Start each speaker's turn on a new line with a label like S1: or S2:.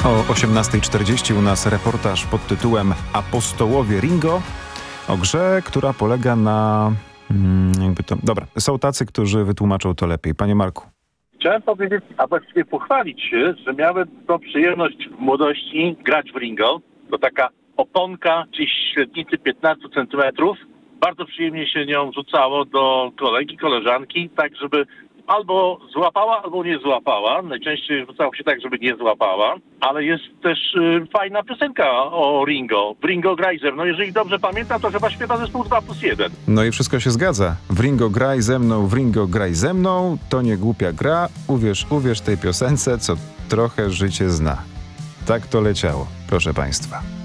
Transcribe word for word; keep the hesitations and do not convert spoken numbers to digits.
S1: O osiemnasta czterdzieści u nas reportaż pod tytułem Apostołowie Ringo o grze, która polega na... Hmm, jakby to... Dobra, są tacy, którzy wytłumaczą to lepiej. Panie Marku.
S2: Chciałem powiedzieć, a właściwie pochwalić się, że miałem tą przyjemność w młodości grać w Ringo. To taka oponka gdzieś średnicy piętnaście centymetrów. Bardzo przyjemnie się nią rzucało do kolegi, koleżanki, tak żeby albo złapała, albo nie złapała. Najczęściej rzucało się tak, żeby nie złapała. Ale jest też y, fajna piosenka o Ringo. W Ringo graj ze mną. Jeżeli dobrze pamiętam, to chyba śpiewa zespół dwa plus jeden.
S1: No i wszystko się zgadza. W Ringo graj ze mną, w Ringo graj ze mną. To nie głupia gra. Uwierz, uwierz tej piosence, co trochę życie zna. Tak to leciało, proszę państwa.